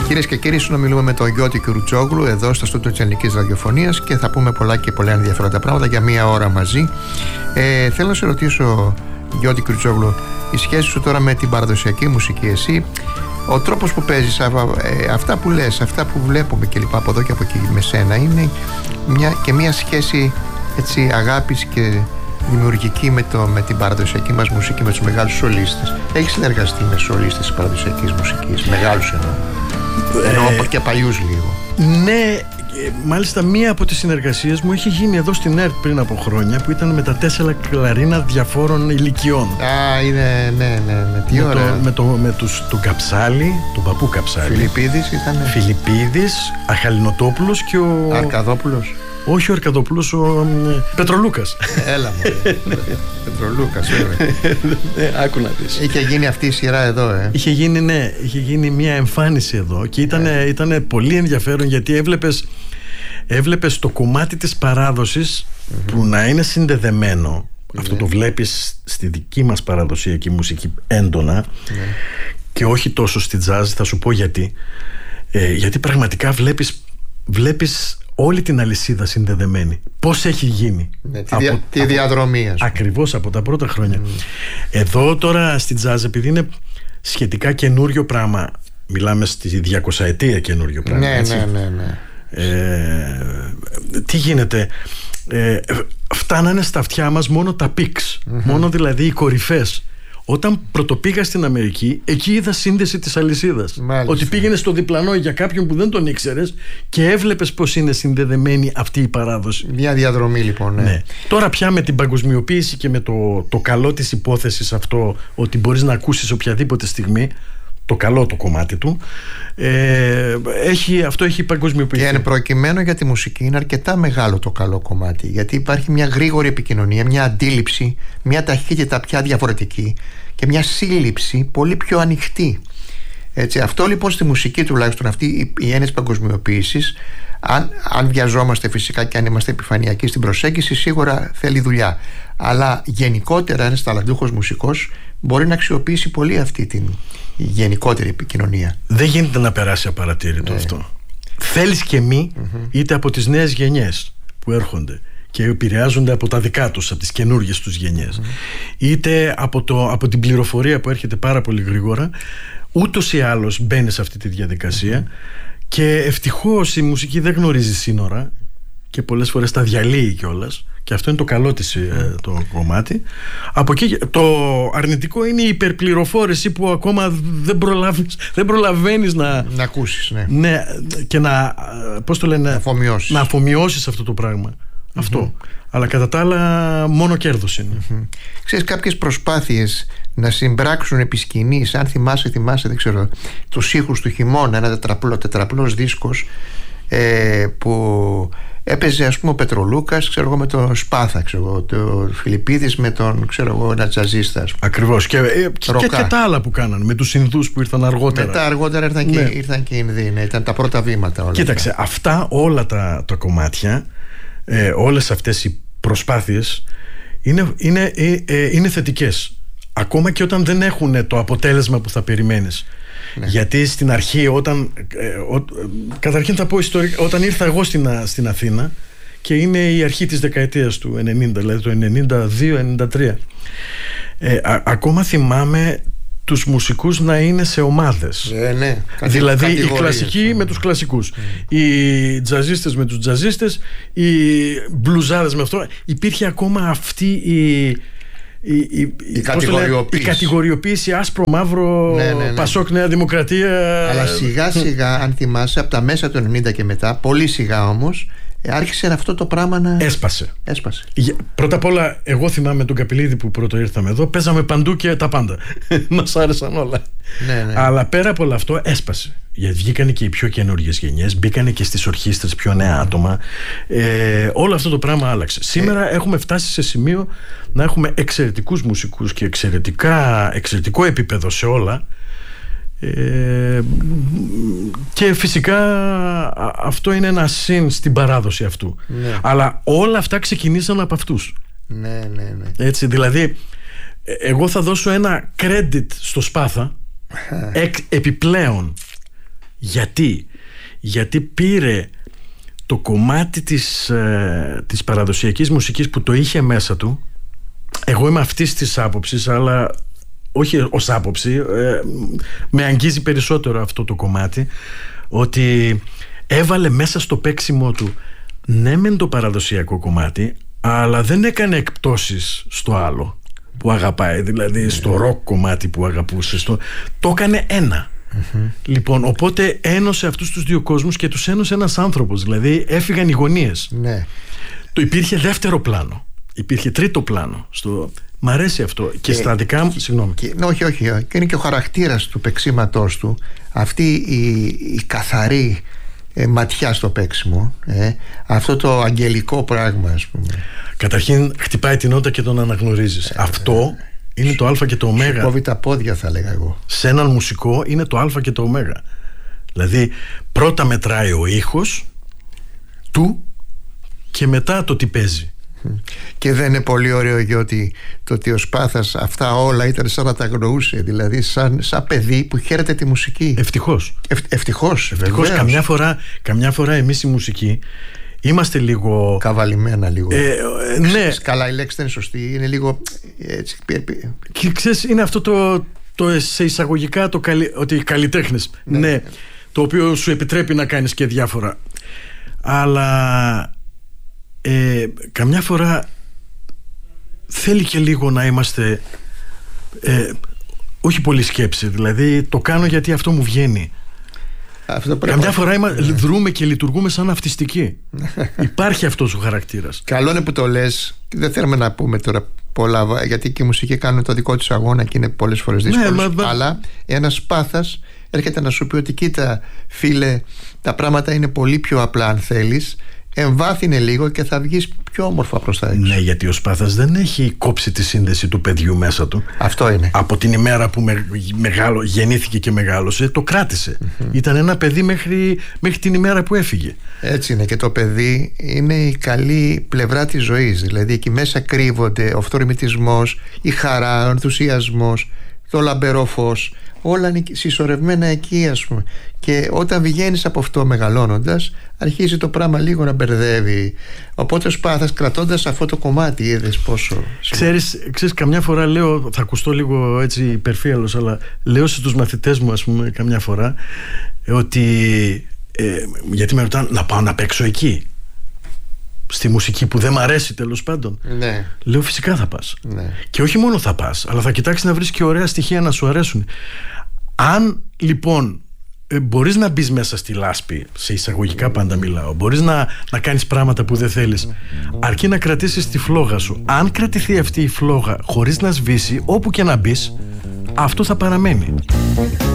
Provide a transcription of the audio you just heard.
Κυρίες και κύριοι, συνομιλούμε με τον Γιώτη Κουρουτσόγλου εδώ στο στούντιο της Ελληνικής Ραδιοφωνίας και θα πούμε πολλά και πολλά ενδιαφέροντα πράγματα για μία ώρα μαζί. Θέλω να σε ρωτήσω, Γιώτη Κουρουτσόγλου, η σχέση σου τώρα με την παραδοσιακή μουσική, εσύ, ο τρόπος που παίζεις, αυτά που λες, αυτά που βλέπουμε και λοιπά από εδώ και από εκεί με σένα, είναι μια σχέση έτσι, αγάπης και δημιουργική με την παραδοσιακή μας μουσική, με τους μεγάλους σολίστες. Έχεις συνεργαστεί με σολίστες της παραδοσιακής μουσικής, μεγάλους εννοώ και παλιούς λίγο? Ναι, μάλιστα μία από τις συνεργασίες μου είχε γίνει εδώ στην ΕΡΤ πριν από χρόνια, που ήταν με τα 4 κλαρίνα διαφόρων ηλικιών. Ναι, τι ωραία. Με τον Καψάλη, τον παππού Καψάλη. Φιλιππίδης ήτανε. Φιλιππίδης, Αχαλινοτόπουλος και ο Αρκαδόπουλος. Όχι ο Αρκαδόπουλος, ο Πετρολούκας. Έλα μου, Πετρολούκας, βέβαια. Άκου να δεις. Είχε γίνει αυτή η σειρά εδώ, Είχε γίνει μια εμφάνιση εδώ και ήταν πολύ ενδιαφέρον, γιατί έβλεπες το κομμάτι της παράδοσης που να είναι συνδεδεμένο. Αυτό το βλέπεις στη δική μας παραδοσιακή μουσική έντονα και όχι τόσο στη jazz. Θα σου πω γιατί. Γιατί πραγματικά βλέπεις όλη την αλυσίδα συνδεδεμένη. Πώς έχει γίνει. Τη διαδρομή, ακριβώς από τα πρώτα χρόνια. Εδώ τώρα στη jazz, επειδή είναι σχετικά καινούριο πράγμα, μιλάμε στη 200ετία καινούριο πράγμα. Ναι. Τι γίνεται? Φτάνανε στα αυτιά μας μόνο τα peaks, μόνο δηλαδή οι κορυφές. Όταν πρωτοπήγα στην Αμερική, εκεί είδα σύνδεση της αλυσίδας. Ότι πήγαινε στο διπλανό για κάποιον που δεν τον ήξερες και έβλεπες πως είναι συνδεδεμένη αυτή η παράδοση. Μια διαδρομή λοιπόν. Ναι. Τώρα πια με την παγκοσμιοποίηση και με το καλό της υπόθεσης αυτό, ότι μπορείς να ακούσεις οποιαδήποτε στιγμή το καλό το κομμάτι του, αυτό έχει παγκοσμιοποιηθεί. Και προκειμένου για τη μουσική είναι αρκετά μεγάλο το καλό κομμάτι, γιατί υπάρχει μια γρήγορη επικοινωνία, μια αντίληψη, μια ταχύτητα πια διαφορετική και μια σύλληψη πολύ πιο ανοιχτή. Έτσι, αυτό λοιπόν στη μουσική, τουλάχιστον αυτή η έννοια της παγκοσμιοποίησης, αν βιαζόμαστε φυσικά και αν είμαστε επιφανειακοί στην προσέγγιση, σίγουρα θέλει δουλειά. Αλλά γενικότερα ένας ταλαντούχος μουσικός μπορεί να αξιοποιήσει πολύ αυτή την γενικότερη επικοινωνία. Δεν γίνεται να περάσει απαρατήρητο αυτό. Θέλεις και μη, είτε από τις νέες γενιές που έρχονται και επηρεάζονται από τα δικά τους, από τις καινούργιες τους γενιές, είτε από την πληροφορία που έρχεται πάρα πολύ γρήγορα, ούτως ή άλλως μπαίνει σε αυτή τη διαδικασία. Και ευτυχώς η μουσική δεν γνωρίζει σύνορα και πολλές φορές τα διαλύει κιόλας. Και αυτό είναι το καλό της το κομμάτι. Από εκεί το αρνητικό είναι η υπερπληροφόρηση που ακόμα δεν προλαβαίνεις να ακούσεις. Ναι, και να αφομοιώσεις αυτό το πράγμα. Αυτό. Αλλά κατά τα άλλα μόνο κέρδος είναι. Ξέρεις, κάποιες προσπάθειες να συμπράξουν επί σκηνής, αν θυμάσαι, δεν ξέρω, τους ήχους του χειμώνα, ένα τετραπλός δίσκος που έπαιζε, ας πούμε, ο Πετρολούκας, ξέρω εγώ, με τον Σπάθα, ξέρω εγώ, το Φιλιππίδης με τον, ξέρω εγώ, ένα τζαζίστα. Ακριβώς. Και τα άλλα που κάνανε, με τους Ινδούς που ήρθαν αργότερα. Μετά αργότερα ήρθαν και οι Ινδοί, ήταν τα πρώτα βήματα όλα. Κοίταξε, αυτά όλα τα κομμάτια, όλες αυτές οι προσπάθειες είναι θετικές. Ακόμα και όταν δεν έχουν το αποτέλεσμα που θα περιμένεις. Γιατί στην αρχή, καταρχήν θα πω ιστορικά, όταν ήρθα εγώ στην Αθήνα, και είναι η αρχή της δεκαετίας του 90, δηλαδή το 92-93, ακόμα θυμάμαι τους μουσικούς να είναι σε ομάδες. Δηλαδή οι κλασικοί με τους κλασικούς, οι τζαζίστες με τους τζαζίστες, οι μπλουζάδες με αυτό. Υπήρχε ακόμα αυτή η κατηγοριοποίηση, άσπρο, μαύρο, Πασόκ, Νέα Δημοκρατία. Αλλά σιγά σιγά, αν θυμάσαι, από τα μέσα του 90 και μετά, πολύ σιγά όμως, άρχισε αυτό το πράγμα να έσπασε. Πρώτα απ' όλα, εγώ θυμάμαι τον Καπηλίδη που πρώτο ήρθαμε εδώ, παίζαμε παντού και τα πάντα. Μας άρεσαν όλα. Αλλά πέρα από όλο αυτό έσπασε. Γιατί βγήκανε και οι πιο καινούργιες γενιές, μπήκανε και στις ορχήστρες πιο νέα άτομα. Όλο αυτό το πράγμα άλλαξε. Σήμερα έχουμε φτάσει σε σημείο να έχουμε εξαιρετικούς μουσικούς και εξαιρετικό επίπεδο σε όλα. Και φυσικά αυτό είναι ένα συν στην παράδοση αυτού. Αλλά όλα αυτά ξεκινήσαν από αυτούς. Έτσι, δηλαδή εγώ θα δώσω ένα credit στο Σπάθα επιπλέον Γιατί πήρε το κομμάτι της παραδοσιακής μουσικής που το είχε μέσα του. Εγώ είμαι αυτής της άποψης, αλλά όχι ως άποψη, με αγγίζει περισσότερο αυτό το κομμάτι, ότι έβαλε μέσα στο παίξιμό του ναι μεν το παραδοσιακό κομμάτι, αλλά δεν έκανε εκπτώσεις στο άλλο που αγαπάει, δηλαδή στο ροκ κομμάτι που αγαπούσε, το έκανε ένα. Λοιπόν, οπότε ένωσε αυτούς τους δύο κόσμους και τους ένωσε ένας άνθρωπος, δηλαδή έφυγαν οι γωνίες. Το υπήρχε δεύτερο πλάνο, υπήρχε τρίτο πλάνο μ' αρέσει αυτό και στα δικά μου, συγγνώμη. Όχι, και είναι και ο χαρακτήρας του παίξηματός του, αυτή η καθαρή ματιά στο παίξιμο, αυτό το αγγελικό πράγμα, ας πούμε. Καταρχήν χτυπάει την νότα και τον αναγνωρίζεις. Αυτό είναι το α και το ω. Κόβει τα πόδια, θα λέγα εγώ. Σε έναν μουσικό είναι το α και το ω. Δηλαδή πρώτα μετράει ο ήχος του και μετά το τι παίζει. Και δεν είναι πολύ ωραίο, Γιώτη, το ότι ο Σπάθας αυτά όλα ήταν σαν να τα αγνοούσε, δηλαδή σαν παιδί που χαίρεται τη μουσική. Ευτυχώς. Καμιά φορά εμείς οι μουσικοί είμαστε λίγο καβαλημένα λίγο. Ναι. Καλά, η λέξη δεν είναι σωστή, είναι λίγο έτσι. Και ξέρεις, είναι αυτό το σε εισαγωγικά ότι καλλιτέχνες, ναι, το οποίο σου επιτρέπει να κάνεις και διάφορα, αλλά καμιά φορά θέλει και λίγο να είμαστε όχι πολύ σκέψη, δηλαδή το κάνω γιατί αυτό μου βγαίνει. Καμιά φορά δρούμε και λειτουργούμε σαν αυτιστικοί. Υπάρχει αυτός ο χαρακτήρας. Καλό είναι που το λες. Δεν θέλουμε να πούμε τώρα πολλά, γιατί και οι μουσικοί κάνουν το δικό τους αγώνα και είναι πολλές φορές δύσκολος. Αλλά ένας Σπάθας έρχεται να σου πει ότι κοίτα φίλε, τα πράγματα είναι πολύ πιο απλά αν θέλεις. Εμβάθυνε λίγο και θα βγεις πιο όμορφα προς τα έξω. Ναι, γιατί ο Σπάθας δεν έχει κόψει τη σύνδεση του παιδιού μέσα του. Αυτό είναι. Από την ημέρα που γεννήθηκε και μεγάλωσε, το κράτησε. Ήταν ένα παιδί μέχρι την ημέρα που έφυγε. Έτσι είναι, και το παιδί είναι η καλή πλευρά της ζωής. Δηλαδή εκεί μέσα κρύβονται ο φθορμητισμός, η χαρά, ο ενθουσιασμός, το λαμπερό φως. Όλα είναι συσσωρευμένα εκεί, ας πούμε. Και όταν βγαίνεις από αυτό μεγαλώνοντας, αρχίζει το πράγμα λίγο να μπερδεύει. Οπότε ο Σπάθας, κρατώντας αυτό το κομμάτι, είδες πόσο. Ξέρεις, καμιά φορά λέω, θα ακουστώ λίγο έτσι υπερφύαλος, αλλά λέω στους μαθητές μου, ας πούμε, καμιά φορά, ότι γιατί με ρωτάνε να πάω να παίξω εκεί, στη μουσική που δεν μ' αρέσει, τέλος πάντων. Ναι. Λέω φυσικά θα πας. Ναι. Και όχι μόνο θα πας, αλλά θα κοιτάξεις να βρεις και ωραία στοιχεία να σου αρέσουν. Αν λοιπόν μπορείς να μπεις μέσα στη λάσπη, σε εισαγωγικά πάντα μιλάω, μπορείς να κάνεις πράγματα που δεν θέλεις, αρκεί να κρατήσεις τη φλόγα σου. Αν κρατηθεί αυτή η φλόγα χωρίς να σβήσει, όπου και να μπεις, αυτό θα παραμένει.